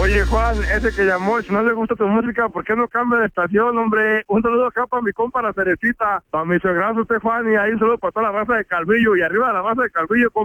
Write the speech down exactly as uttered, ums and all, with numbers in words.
Oye, Juan, ese que llamó, si no le gusta tu música, ¿por qué no cambia de estación, hombre? Un saludo acá para mi compa La Cerecita, para mi suegrazo, usted, Juan, y ahí un saludo para toda la raza de Calvillo, y arriba de la raza de Calvillo,